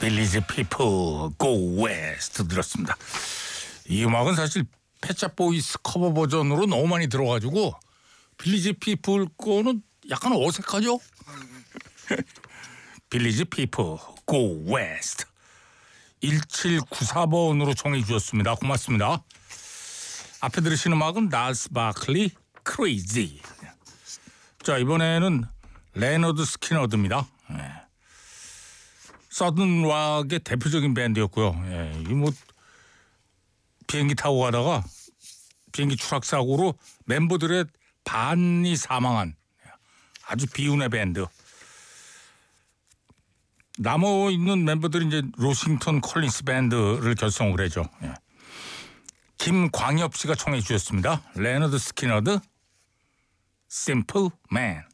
빌리지 피플 고 웨스트 들었습니다. 이 음악은 사실 펫샵 보이스 커버 버전으로 너무 많이 들어가지고 빌리지 피플 거는 약간 어색하죠? 빌리지 피플 고 웨스트 1794번으로 청해 주셨습니다. 고맙습니다. 앞에 들으신 음악은 날스 바클리 크레이지. 자, 이번에는 레너드 스키너드입니다. 서든 락의 대표적인 밴드였고요. 이 뭐 비행기 타고 가다가 비행기 추락 사고로 멤버들의 반이 사망한 아주 비운의 밴드. 남아 있는 멤버들이 이제 로싱턴 콜린스 밴드를 결성을 하죠. 김광엽 씨가 청해 주셨습니다. 레너드 스키너드, Simple Man.